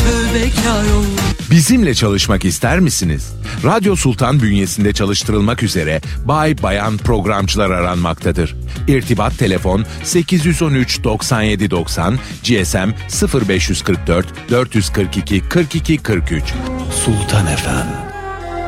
tövbekar ol. Bizimle çalışmak ister misiniz? Radyo Sultan bünyesinde çalıştırılmak üzere bay bayan programcılar aranmaktadır. İrtibat telefon 813 97 90, GSM 0544 442 42 43. Sultan FM.